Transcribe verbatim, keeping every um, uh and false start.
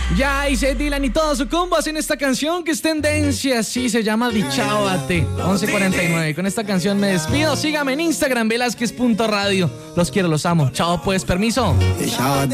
Ya dice Dylan y todo su combo hacen esta canción que es tendencia, sí, se llama Dichábate, once cuarenta y nueve. Con esta canción me despido, sígame en Instagram, velázquez punto radio. Los quiero, los amo. Chao pues, permiso.